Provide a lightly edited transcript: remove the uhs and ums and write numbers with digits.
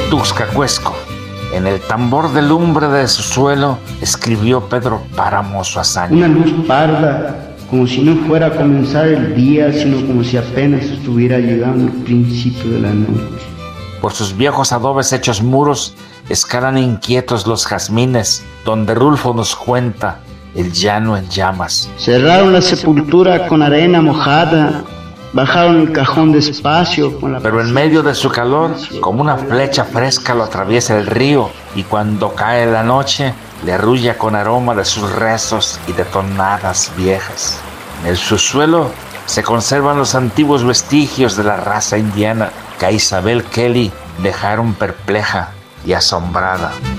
Tuxcacuesco. En el tambor de lumbre de su suelo escribió Pedro Páramo su hazaña. Una luz parda, como si no fuera a comenzar el día, sino como si apenas estuviera llegando el principio de la noche. Por sus viejos adobes hechos muros escalan inquietos los jazmines, donde Rulfo nos cuenta el llano en llamas. Cerraron la sepultura con arena mojada, bajaron el cajón despacio con la... Pero en medio de su calor, como una flecha fresca lo atraviesa el río, y cuando cae la noche, le arrulla con aroma de sus rezos y de tonadas viejas. En el subsuelo se conservan los antiguos vestigios de la raza indiana que a Isabel Kelly dejaron perpleja y asombrada.